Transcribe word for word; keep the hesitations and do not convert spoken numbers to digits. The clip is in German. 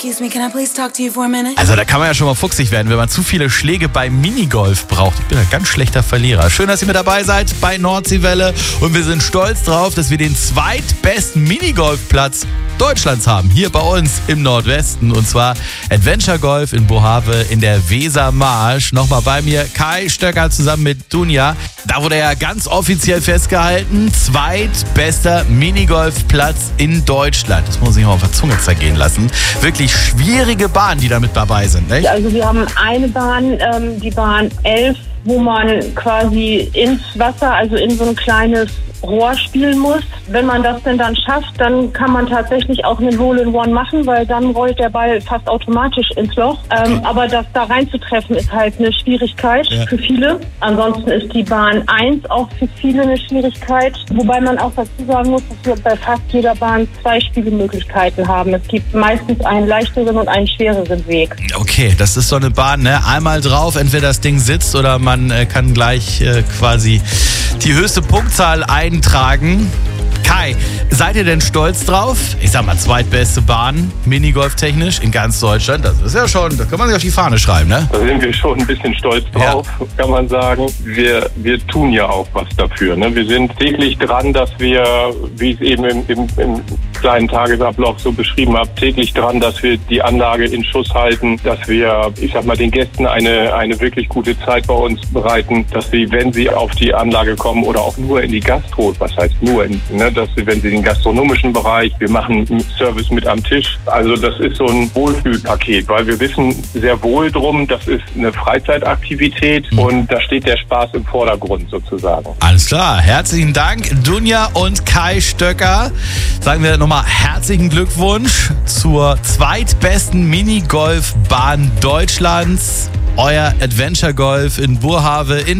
Excuse me, can I please talk to you for a minute? Also da kann man ja schon mal fuchsig werden, wenn man zu viele Schläge beim Minigolf braucht. Ich bin ein ganz schlechter Verlierer. Schön, dass ihr mit dabei seid bei Nordseewelle. Und wir sind stolz drauf, dass wir den zweitbesten Minigolfplatz Deutschlands haben. Hier bei uns im Nordwesten. Und zwar Adventure Golf in Bohave in der Wesermarsch. Nochmal bei mir Kai Stöcker zusammen mit Dunja. Da wurde ja ganz offiziell festgehalten, zweitbester Minigolfplatz in Deutschland. Das muss man sich mal auf der Zunge zergehen lassen. Wirklich schwierige Bahnen, die da mit dabei sind, nicht? Also wir haben eine Bahn, ähm, die Bahn elf, wo man quasi ins Wasser, also in so ein kleines Rohr spielen muss. Wenn man das denn dann schafft, dann kann man tatsächlich auch einen Hole-in-One machen, weil dann rollt der Ball fast automatisch ins Loch. Ähm, okay. Aber das da reinzutreffen ist halt eine Schwierigkeit ja. für viele. Ansonsten ist die Bahn eins auch für viele eine Schwierigkeit. Wobei man auch dazu sagen muss, dass wir bei fast jeder Bahn zwei Spielemöglichkeiten haben. Es gibt meistens einen leichteren und einen schwereren Weg. Okay, das ist so eine Bahn, ne? Einmal drauf, entweder das Ding sitzt oder man äh, kann gleich äh, quasi die höchste Punktzahl eintragen. Kai, seid ihr denn stolz drauf? Ich sag mal, zweitbeste Bahn, Minigolf-technisch in ganz Deutschland. Das ist ja schon, da kann man sich auf die Fahne schreiben, ne? Da sind wir schon ein bisschen stolz drauf, ja. kann man sagen. Wir, wir tun ja auch was dafür, ne? Wir sind täglich dran, dass wir, wie ich es eben im, im, im kleinen Tagesablauf so beschrieben habe, täglich dran, dass wir die Anlage in Schuss halten, dass wir, ich sag mal, den Gästen eine, eine wirklich gute Zeit bei uns bereiten, dass sie, wenn sie auf die Anlage kommen oder auch nur in die Gastro, was heißt nur, in, ne, dass sie, wenn sie den gastronomischen Bereich, wir machen Service mit am Tisch. Also das ist so ein Wohlfühlpaket, weil wir wissen sehr wohl drum, das ist eine Freizeitaktivität mhm. und da steht der Spaß im Vordergrund sozusagen. Alles klar, herzlichen Dank Dunja und Kai Stöcker. Sagen wir nochmal herzlichen Glückwunsch zur zweitbesten Minigolfbahn Deutschlands. Euer Adventure Golf in Bohave in